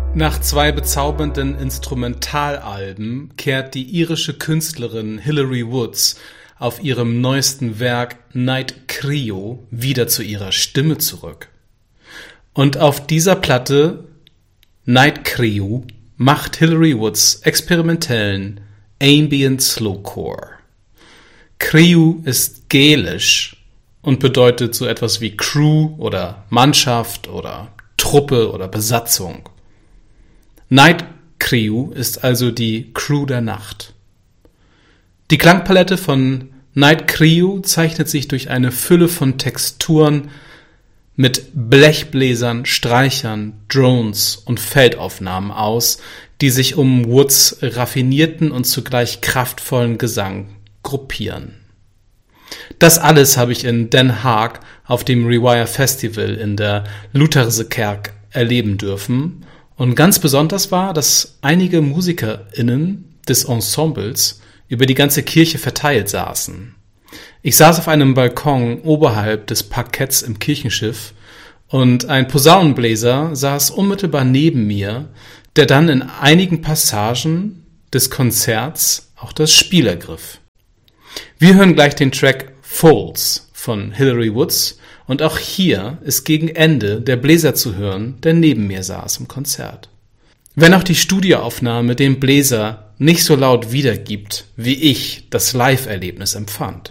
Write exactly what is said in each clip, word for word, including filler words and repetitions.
Nach zwei bezaubernden Instrumentalalben kehrt die irische Künstlerin Hilary Woods auf ihrem neuesten Werk Night Creo wieder zu ihrer Stimme zurück. Und auf dieser Platte Night Creo macht Hilary Woods experimentellen Ambient Slowcore. Creo ist gälisch und bedeutet so etwas wie Crew oder Mannschaft oder Truppe oder Besatzung. Night Creo ist also die Crew der Nacht. Die Klangpalette von Night Creo zeichnet sich durch eine Fülle von Texturen mit Blechbläsern, Streichern, Drones und Feldaufnahmen aus, die sich um Woods raffinierten und zugleich kraftvollen Gesang gruppieren. Das alles habe ich in Den Haag auf dem Rewire Festival in der Lutherse-Kerk erleben dürfen. Und ganz besonders war, dass einige MusikerInnen des Ensembles über die ganze Kirche verteilt saßen. Ich saß auf einem Balkon oberhalb des Parketts im Kirchenschiff und ein Posaunenbläser saß unmittelbar neben mir, der dann in einigen Passagen des Konzerts auch das Spiel ergriff. Wir hören gleich den Track Foals von Hilary Woods. Und auch hier ist gegen Ende der Bläser zu hören, der neben mir saß im Konzert. Wenn auch die Studioaufnahme den Bläser nicht so laut wiedergibt, wie ich das Live-Erlebnis empfand.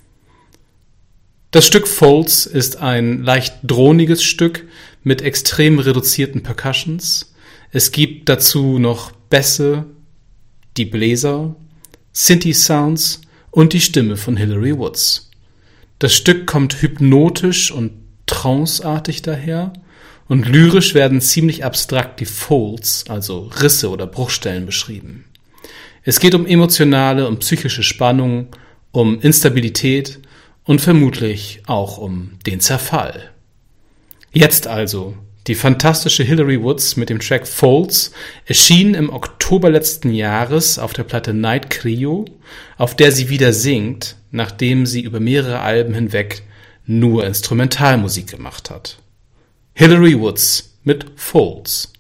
Das Stück Foals ist ein leicht droniges Stück mit extrem reduzierten Percussions. Es gibt dazu noch Bässe, die Bläser, Synthi-Sounds und die Stimme von Hilary Woods. Das Stück kommt hypnotisch und tranceartig daher und lyrisch werden ziemlich abstrakt die Folds, also Risse oder Bruchstellen, beschrieben. Es geht um emotionale und psychische Spannung, um Instabilität und vermutlich auch um den Zerfall. Jetzt also die fantastische Hilary Woods mit dem Track Folds, erschien im Oktober letzten Jahres auf der Platte Night Creo, auf der sie wieder singt, nachdem sie über mehrere Alben hinweg nur Instrumentalmusik gemacht hat. Hilary Woods mit Folds.